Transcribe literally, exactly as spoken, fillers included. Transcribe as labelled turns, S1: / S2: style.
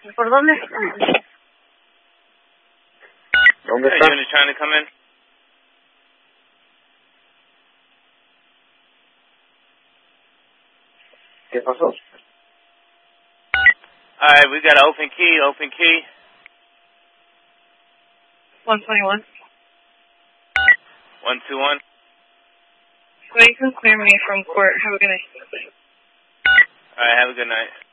S1: ¿Por dónde?
S2: ¿Dónde
S3: Hey,
S2: está?
S3: unit trying to come in?
S2: ¿Qué pasó?
S3: Alright, we got an open key, open key.
S1: one twenty-one.
S3: one two one.
S1: Well, you can clear me from court. Have a good night.
S3: Alright, have a good night.